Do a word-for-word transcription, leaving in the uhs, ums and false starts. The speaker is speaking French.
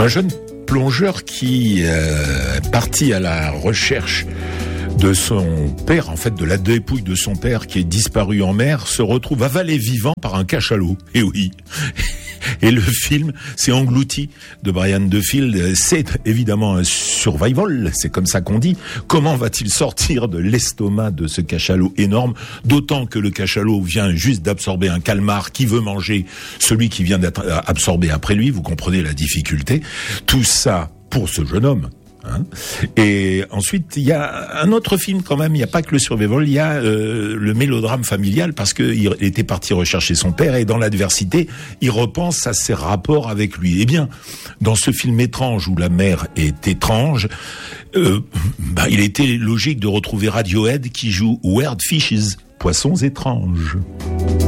Un jeune plongeur qui euh, est parti à la recherche de son père, en fait de la dépouille de son père qui est disparu en mer, se retrouve avalé vivant par un cachalot. Et oui. Et le film, c'est Englouti de Brian De Field. C'est évidemment un survival, c'est comme ça qu'on dit. Comment va-t-il sortir de l'estomac de ce cachalot énorme? D'autant que le cachalot vient juste d'absorber un calmar qui veut manger celui qui vient d'être absorbé après lui. Vous comprenez la difficulté. Tout ça pour ce jeune homme. Hein. Et ensuite, il y a un autre film quand même, il n'y a pas que le survival, il y a euh, le mélodrame familial, parce qu'il était parti rechercher son père et dans l'adversité, il repense à ses rapports avec lui. Eh bien, dans ce film étrange où la mère est étrange, euh, bah, il était logique de retrouver Radiohead qui joue Weird Fishes, poissons étranges.